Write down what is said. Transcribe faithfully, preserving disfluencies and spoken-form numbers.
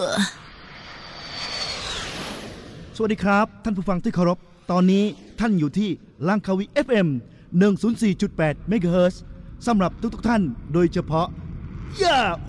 สวัสดีครับท่านผู้ฟังที่เคารพตอนนี้ท่านอยู่ที่ลังคาวี เอฟ เอ็ม หนึ่งศูนย์สี่จุดแปด เมกะเฮิรตซ์สำหรับทุกๆท่านโดยเฉพาะย่า